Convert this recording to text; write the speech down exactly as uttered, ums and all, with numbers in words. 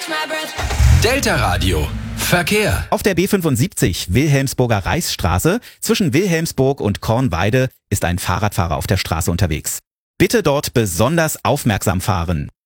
Delta Radio. Verkehr. Auf der B fünfundsiebzig Wilhelmsburger Reichsstraße zwischen Wilhelmsburg und Kornweide ist ein Fahrradfahrer auf der Straße unterwegs. Bitte dort besonders aufmerksam fahren.